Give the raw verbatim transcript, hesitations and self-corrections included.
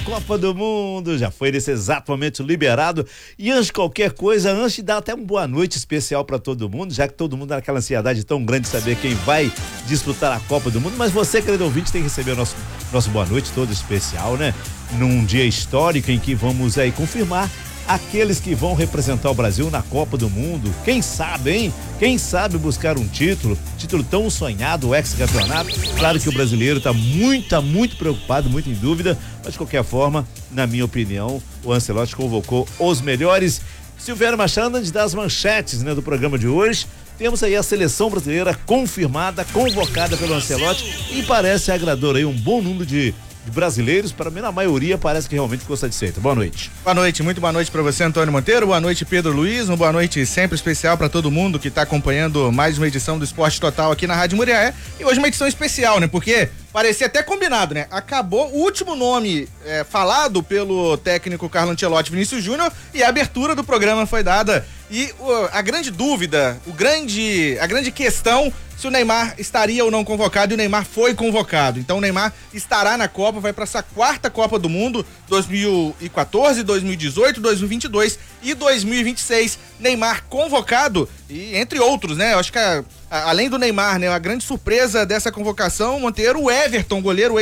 Copa do Mundo já foi nesse exato momento liberado. E antes de qualquer coisa, antes de dar até uma boa noite especial para todo mundo, já que todo mundo tá naquela ansiedade tão grande de saber quem vai disputar a Copa do Mundo, mas você, querido ouvinte, tem que receber o nosso, nosso boa noite todo especial, né? Num dia histórico em que vamos aí confirmar aqueles que vão representar o Brasil na Copa do Mundo. Quem sabe, hein? Quem sabe buscar um título, título tão sonhado, o ex-campeonato. Claro que o brasileiro tá muito, muito preocupado, muito em dúvida, mas de qualquer forma, na minha opinião, o Ancelotti convocou os melhores. Silvério Machado, antes das manchetes, né, do programa de hoje, temos aí a seleção brasileira confirmada, convocada pelo Ancelotti e parece agradou aí um bom número de de brasileiros, para mim na maioria parece que realmente ficou satisfeito. Boa noite. Boa noite, muito boa noite para você, Antônio Monteiro. Boa noite, Pedro Luiz. Uma boa noite sempre especial para todo mundo que está acompanhando mais uma edição do Esporte Total aqui na Rádio Muriaé. E hoje uma edição especial, né? Porque parecia até combinado, né? Acabou o último nome é, falado pelo técnico Carlo Ancelotti, Vinícius Júnior, e a abertura do programa foi dada. E uh, a grande dúvida, o grande, a grande questão, se o Neymar estaria ou não convocado, e o Neymar foi convocado. Então o Neymar estará na Copa, vai para essa quarta Copa do Mundo, dois mil e quatorze, dois mil e dezoito, dois mil e vinte e dois e dois mil e vinte e seis. Neymar convocado, e entre outros, né? Eu acho que a, a, além do Neymar, né? A grande surpresa dessa convocação, Monteiro, o Everton, goleiro